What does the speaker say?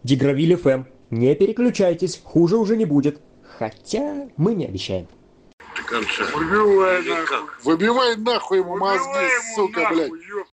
Дигравиль ФМ. Не переключайтесь, хуже уже не будет. Хотя мы не обещаем. Конца. Выбивай Или нахуй. как? Выбивай нахуй ему мозги, Выбивай ему сука, нахуй, блядь. ёпта.